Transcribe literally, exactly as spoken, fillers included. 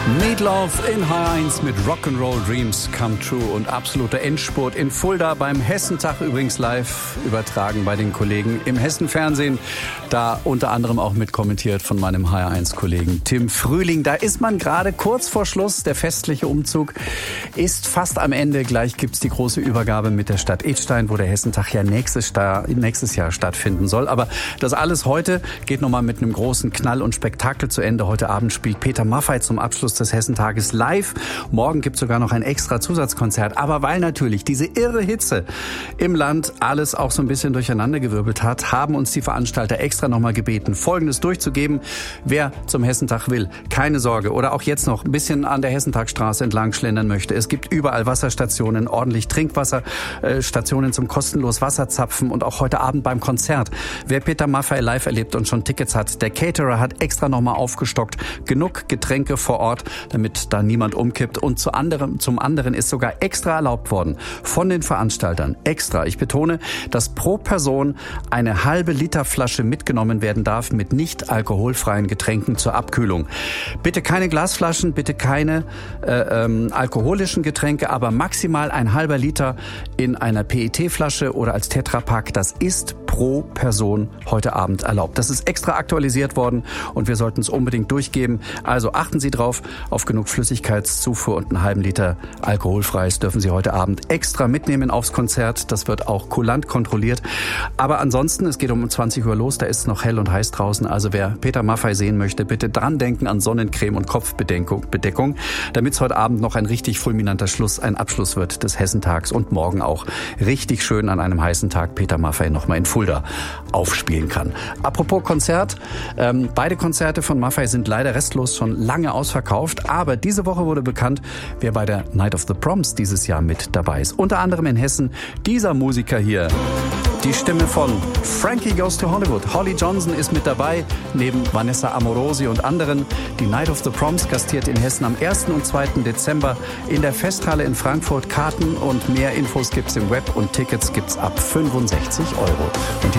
Meatloaf in H eins mit Rock'n'Roll Dreams Come True und absoluter Endspurt in Fulda beim Hessentag, übrigens live übertragen bei den Kollegen im Hessen-Fernsehen. Da unter anderem auch mit kommentiert von meinem H eins Kollegen Tim Frühling. Da ist man gerade kurz vor Schluss. Der festliche Umzug ist fast am Ende. Gleich gibt's die große Übergabe mit der Stadt Idstein, wo der Hessentag ja nächstes, nächstes Jahr stattfinden soll. Aber das alles heute geht nochmal mit einem großen Knall und Spektakel zu Ende. Heute Abend spielt Peter Maffay zum Abschluss des Hessentages live. Morgen gibt es sogar noch ein extra Zusatzkonzert. Aber weil natürlich diese irre Hitze im Land alles auch so ein bisschen durcheinandergewirbelt hat, haben uns die Veranstalter extra nochmal gebeten, Folgendes durchzugeben. Wer zum Hessentag will, keine Sorge. Oder auch jetzt noch ein bisschen an der Hessentagstraße entlang schlendern möchte. Es gibt überall Wasserstationen, ordentlich Trinkwasserstationen zum kostenlos Wasserzapfen und auch heute Abend beim Konzert. Wer Peter Maffay live erlebt und schon Tickets hat, der Caterer hat extra nochmal aufgestockt. Genug Getränke vor Ort, damit da niemand umkippt. Und zu anderem, zum anderen ist sogar extra erlaubt worden von den Veranstaltern, extra, ich betone, dass pro Person eine halbe Liter Flasche mitgenommen werden darf mit nicht alkoholfreien Getränken zur Abkühlung. Bitte keine Glasflaschen, bitte keine äh, ähm, alkoholischen Getränke, aber maximal ein halber Liter in einer P E T-Flasche oder als Tetrapack. Das ist pro Person heute Abend erlaubt. Das ist extra aktualisiert worden und wir sollten es unbedingt durchgeben. Also achten Sie drauf, auf genug Flüssigkeitszufuhr und einen halben Liter alkoholfreies dürfen Sie heute Abend extra mitnehmen aufs Konzert. Das wird auch kulant kontrolliert. Aber ansonsten, es geht um zwanzig Uhr los, da ist es noch hell und heiß draußen. Also wer Peter Maffay sehen möchte, bitte dran denken an Sonnencreme und Kopfbedeckung, Bedeckung, damit es heute Abend noch ein richtig fulminanter Schluss, ein Abschluss wird des Hessentags und morgen auch richtig schön an einem heißen Tag Peter Maffay nochmal in Fulda aufspielen kann. Apropos Konzert, ähm, beide Konzerte von Maffay sind leider restlos schon lange ausverkauft, aber diese Woche wurde bekannt, wer bei der Night of the Proms dieses Jahr mit dabei ist. Unter anderem in Hessen dieser Musiker hier. Die Stimme von Frankie Goes to Hollywood. Holly Johnson ist mit dabei, neben Vanessa Amorosi und anderen. Die Night of the Proms gastiert in Hessen am ersten und zweiten Dezember in der Festhalle in Frankfurt. Karten und mehr Infos gibt's im Web und Tickets gibt's ab fünfundsechzig Euro. Und hier